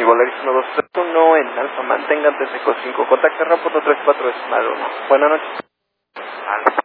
Volaris 1231 en Alfa, mantengan TC5, contacto rápido 34 1. Buenas noches.